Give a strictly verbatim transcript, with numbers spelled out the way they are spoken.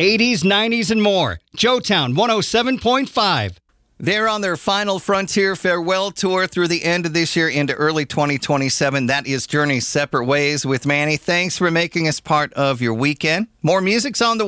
eighties, nineties, and more. Joetown one oh seven point five. They're on their final Frontier Farewell Tour through the end of this year into early twenty twenty-seven. That is Journey's Separate Ways with Manny. Thanks for making us part of your weekend. More music's on the